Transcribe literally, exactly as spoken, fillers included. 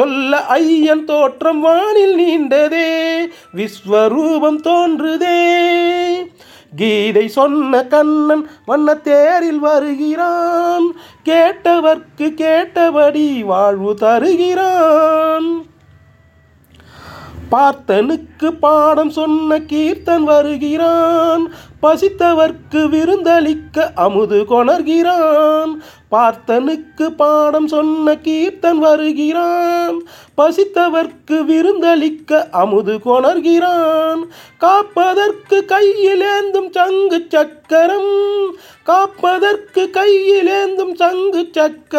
சொல்ல ஐயன் தோற்றம் வானில் நீண்டதே, விஸ்வரூபம் தோன்றுதே. கீதை சொன்ன கண்ணன் வண்ணத்தேரில் வருகிறான், கேட்டவர்க்கு கேட்டபடி வாழ்வு தருகிறான். பார்த்தனுக்கு பாடம் சொன்ன கீர்த்தன் வருகிறான், பசித்தவர்க்கு விருந்தளிக்க அமுது கொணர்கிறான். பார்த்தனுக்கு பாடம் சொன்ன கீர்த்தன் வருகிறான், பசித்தவர்க்கு விருந்தளிக்க அமுது கொணர்கிறான். காப்பதற்கு கையிலேந்தும் சங்கு சக்கரம், காப்பதற்கு கையிலேந்தும் சங்கு சக்கரம்.